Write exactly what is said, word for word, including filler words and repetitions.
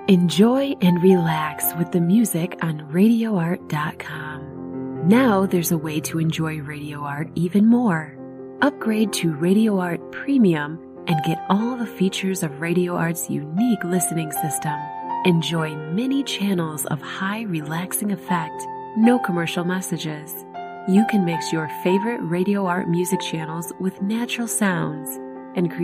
Enjoy and relax with the music on radio art dot com. Now there's a way to enjoy Radio Art even more. Upgrade to Radio Art Premium and get all the features of Radio Art's unique listening system. Enjoy many channels of high relaxing effect, no commercial messages. You can mix your favorite Radio Art music channels with natural sounds and create